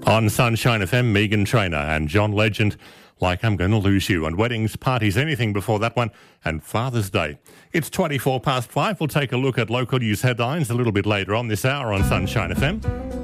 On Sunshine FM, Megan Trainor and John Legend, Like I'm Gonna Lose You, and weddings, parties, anything before that one, and Father's Day. It's 5:24. We'll take a look at local news headlines a little bit later on this hour on Sunshine FM.